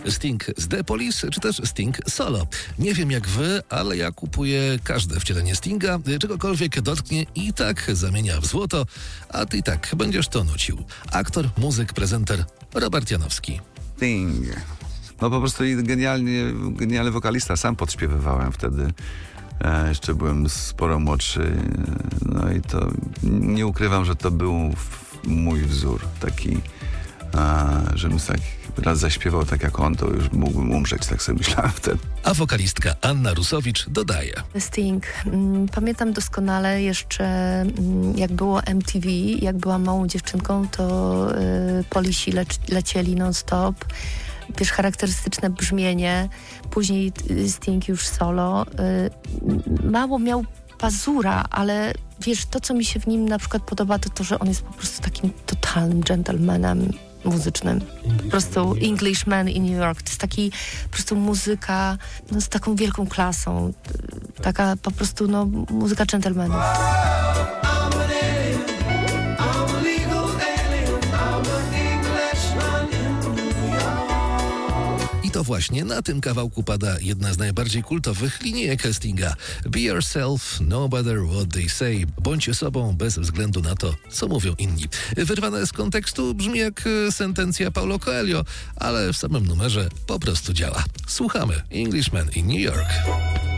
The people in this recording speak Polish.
Sting z The Police, czy też Sting solo. Nie wiem jak wy, ale ja kupuję każde wcielenie Stinga, czegokolwiek dotknie i tak zamienia w złoto, a ty i tak będziesz to nucił. Aktor, muzyk, prezenter Robert Janowski. Sting. No po prostu genialny wokalista. Sam podśpiewywałem wtedy. Jeszcze byłem sporo młodszy. No i to nie ukrywam, że to był mój wzór. Taki, żebym tak raz zaśpiewał tak jak on, to już mógłbym umrzeć, tak sobie myślałem wtedy. A wokalistka Anna Rusowicz dodaje. Sting. Pamiętam doskonale jeszcze, jak było MTV, jak byłam małą dziewczynką, to Polisi lecieli non-stop. Wiesz, charakterystyczne brzmienie. Później Sting już solo. Mało miał pazura, ale wiesz, to co mi się w nim na przykład podoba, to to, że on jest po prostu takim totalnym gentlemanem muzycznym. Po prostu Englishman in New York. To jest taki po prostu muzyka z taką wielką klasą. Taka po prostu muzyka gentlemanów. I to właśnie na tym kawałku pada jedna z najbardziej kultowych linijek Stinga. Be yourself, no matter what they say. Bądź sobą bez względu na to, co mówią inni. Wyrwane z kontekstu brzmi jak sentencja Paulo Coelho, ale w samym numerze po prostu działa. Słuchamy Englishman in New York.